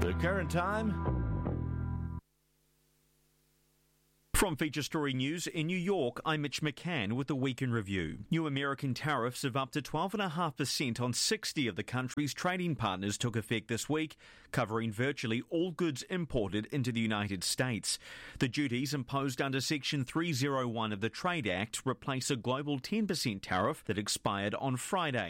The current time. From Feature Story News in New York, I'm Mitch McCann with the Week in Review. New American tariffs of up to 12.5% on 60 of the country's trading partners took effect this week, covering virtually all goods imported into the United States. The duties imposed under Section 301 of the Trade Act replace a global 10% tariff that expired on Friday.